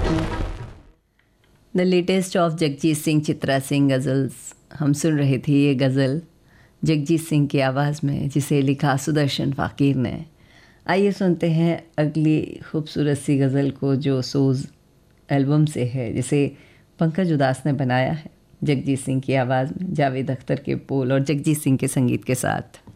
The latest of Jagjit Singh, Chitra Singh ghazals. हम सुन रहे थे ये गज़ल जगजीत सिंह की आवाज़ में, जिसे लिखा सुदर्शन फ़ाकीर ने। आइए सुनते हैं अगली खूबसूरत सी गज़ल को, जो सोज़ एल्बम से है, जिसे पंकज उदास ने बनाया है जगजीत सिंह की आवाज़ में, जावेद अख्तर के बोल और जगजीत सिंह के संगीत के साथ।